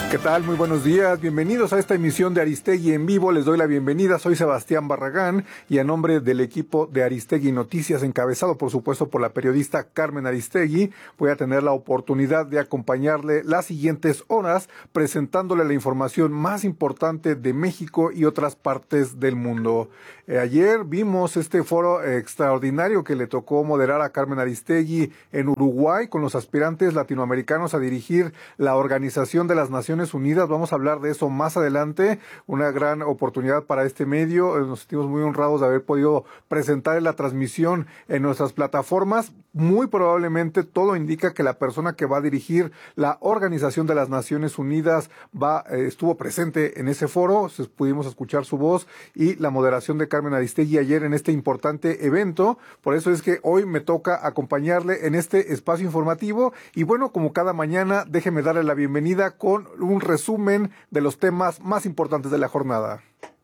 ¿Qué tal? Muy buenos días. Bienvenidos a esta emisión de Aristegui en vivo. Les doy la bienvenida. Soy Sebastián Barragán y a nombre del equipo de Aristegui Noticias, encabezado por supuesto por la periodista Carmen Aristegui, voy a tener la oportunidad de acompañarle las siguientes horas presentándole la información más importante de México y otras partes del mundo. Ayer vimos este foro extraordinario que le tocó moderar a Carmen Aristegui en Uruguay con los aspirantes latinoamericanos a dirigir la Organización de las Naciones Unidas. Vamos a hablar de eso más adelante. Una gran oportunidad para este medio. Nos sentimos muy honrados de haber podido presentar la transmisión en nuestras plataformas. Muy probablemente todo indica que la persona que va a dirigir la Organización de las Naciones Unidas estuvo presente en ese foro. Pudimos escuchar su voz y la moderación de Carmen Aristegui ayer en este importante evento. Por eso es que hoy me toca acompañarle en este espacio informativo. Y bueno, como cada mañana, déjeme darle la bienvenida con un resumen de los temas más importantes de la jornada.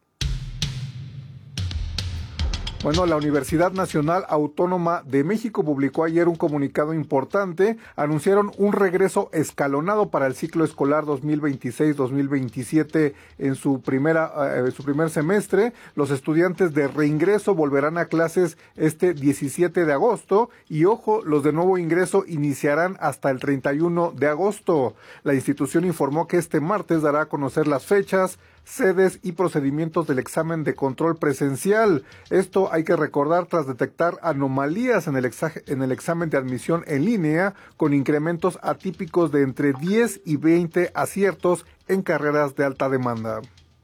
Bueno, la Universidad Nacional Autónoma de México publicó ayer un comunicado importante. Anunciaron un regreso escalonado para el ciclo escolar 2026-2027 en su primer semestre. Los estudiantes de reingreso volverán a clases este 17 de agosto y, ojo, los de nuevo ingreso iniciarán hasta el 31 de agosto. La institución informó que este martes dará a conocer las fechas, sedes y procedimientos del examen de control presencial. Esto hay que recordar tras detectar anomalías en el examen de admisión en línea con incrementos atípicos de entre 10 y 20 aciertos en carreras de alta demanda.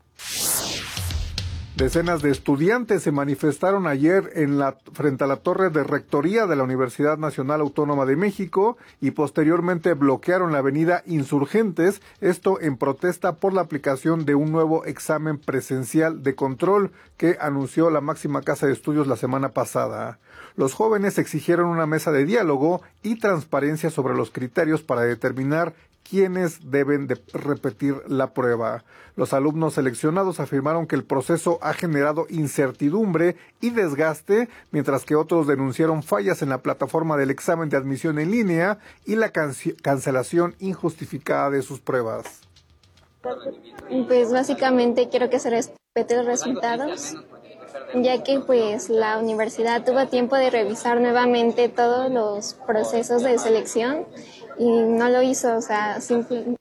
Decenas de estudiantes se manifestaron ayer frente a la torre de rectoría de la Universidad Nacional Autónoma de México y posteriormente bloquearon la avenida Insurgentes, esto en protesta por la aplicación de un nuevo examen presencial de control que anunció la máxima casa de estudios la semana pasada. Los jóvenes exigieron una mesa de diálogo y transparencia sobre los criterios para determinar quiénes deben de repetir la prueba. Los alumnos seleccionados afirmaron que el proceso ha generado incertidumbre y desgaste, mientras que otros denunciaron fallas en la plataforma del examen de admisión en línea y la cancelación injustificada de sus pruebas. Pues básicamente quiero que se respeten los resultados, ya que pues la universidad tuvo tiempo de revisar nuevamente todos los procesos de selección y no lo hizo, o sea, simplemente.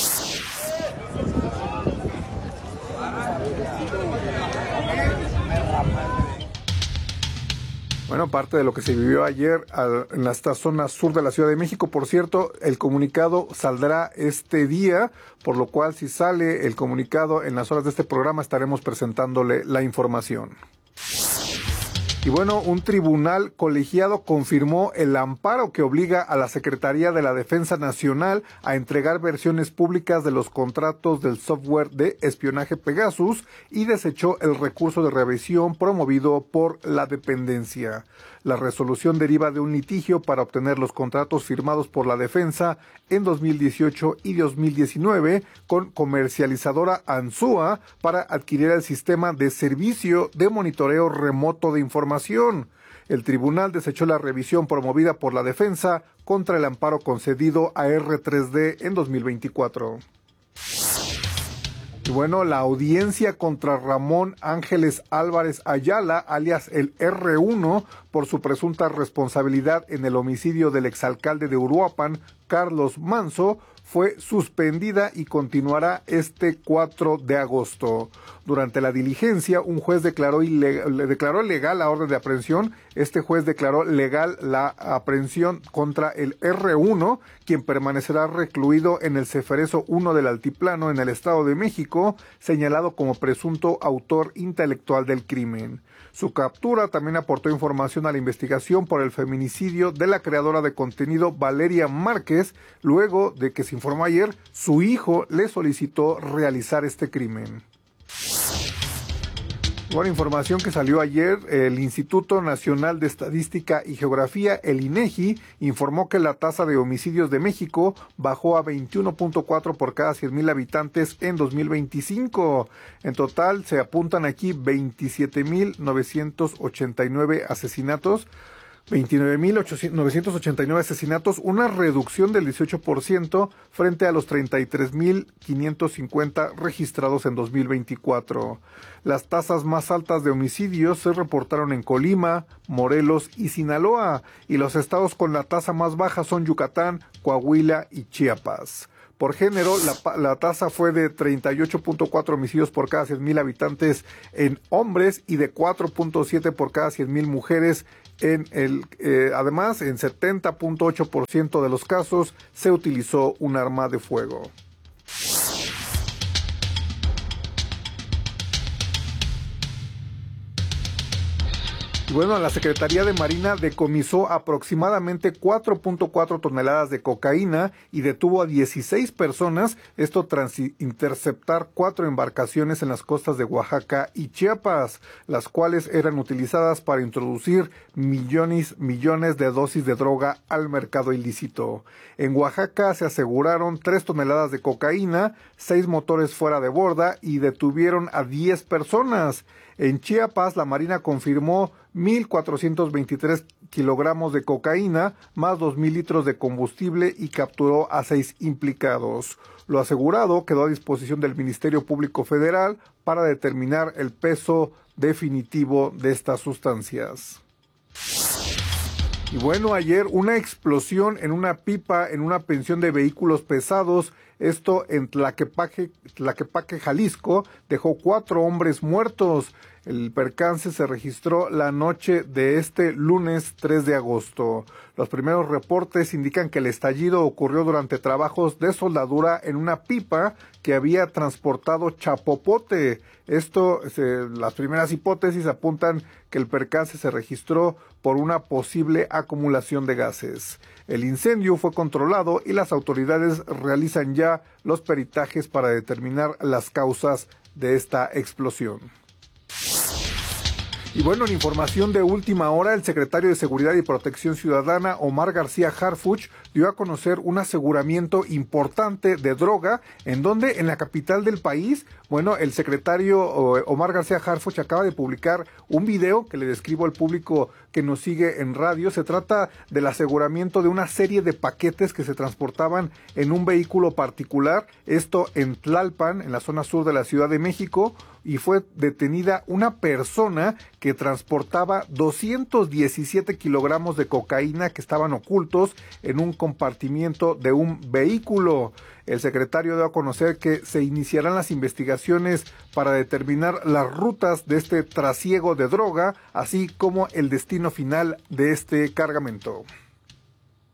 Bueno, parte de lo que se vivió ayer en esta zona sur de la Ciudad de México. Por cierto, el comunicado saldrá este día, por lo cual si sale el comunicado en las horas de este programa estaremos presentándole la información. Y bueno, un tribunal colegiado confirmó el amparo que obliga a la Secretaría de la Defensa Nacional a entregar versiones públicas de los contratos del software de espionaje Pegasus y desechó el recurso de revisión promovido por la dependencia. La resolución deriva de un litigio para obtener los contratos firmados por la defensa en 2018 y 2019 con comercializadora Ansúa para adquirir el sistema de servicio de monitoreo remoto de información. El tribunal desechó la revisión promovida por la defensa contra el amparo concedido a R3D en 2024. Y bueno, la audiencia contra Ramón Ángeles Álvarez Ayala, alias el R1, por su presunta responsabilidad en el homicidio del exalcalde de Uruapan, Carlos Manso, fue suspendida y continuará este 4 de agosto. Durante la diligencia, un juez declaró legal la orden de aprehensión. Este juez declaró legal la aprehensión contra el R1, quien permanecerá recluido en el Ceferezo 1 del Altiplano en el Estado de México, señalado como presunto autor intelectual del crimen. Su captura también aportó información a la investigación por el feminicidio de la creadora de contenido Valeria Márquez, luego de que se informó ayer, su hijo le solicitó realizar este crimen. Buena información que salió ayer, el Instituto Nacional de Estadística y Geografía, el INEGI, informó que la tasa de homicidios de México bajó a 21.4 por cada 100,000 habitantes en 2025. En total se apuntan aquí 27,989 asesinatos. 29.989 asesinatos, una reducción del 18% frente a los 33.550 registrados en 2024. Las tasas más altas de homicidios se reportaron en Colima, Morelos y Sinaloa, y los estados con la tasa más baja son Yucatán, Coahuila y Chiapas. Por género, la tasa fue de 38.4 homicidios por cada 100,000 habitantes en hombres y de 4.7 por cada 100,000 mujeres. Además, en 70.8% de los casos se utilizó un arma de fuego. Y bueno, la Secretaría de Marina decomisó aproximadamente 4.4 toneladas de cocaína y detuvo a 16 personas, esto tras interceptar 4 embarcaciones en las costas de Oaxaca y Chiapas, las cuales eran utilizadas para introducir millones de dosis de droga al mercado ilícito. En Oaxaca se aseguraron 3 toneladas de cocaína, 6 motores fuera de borda y detuvieron a 10 personas. En Chiapas, la Marina confirmó 1.423 kilogramos de cocaína, más 2,000 litros de combustible y capturó a 6 implicados. Lo asegurado quedó a disposición del Ministerio Público Federal para determinar el peso definitivo de estas sustancias. Y bueno, ayer una explosión en una pipa en una pensión de vehículos pesados, esto en Tlaquepaque, Jalisco, dejó 4 hombres muertos. El percance se registró la noche de este lunes 3 de agosto. Los primeros reportes indican que el estallido ocurrió durante trabajos de soldadura en una pipa que había transportado chapopote. Las primeras hipótesis apuntan que el percance se registró por una posible acumulación de gases. El incendio fue controlado y las autoridades realizan ya los peritajes para determinar las causas de esta explosión. Y bueno, en información de última hora, el secretario de Seguridad y Protección Ciudadana, Omar García Harfuch, dio a conocer un aseguramiento importante de droga, en donde en la capital del país, bueno, el secretario Omar García Harfuch acaba de publicar un video que le describo al público que nos sigue en radio. Se trata del aseguramiento de una serie de paquetes que se transportaban en un vehículo particular, esto en Tlalpan, en la zona sur de la Ciudad de México, y fue detenida una persona que transportaba 217 kilogramos de cocaína que estaban ocultos en un compartimiento de un vehículo. El secretario dio a conocer que se iniciarán las investigaciones para determinar las rutas de este trasiego de droga, así como el destino final de este cargamento.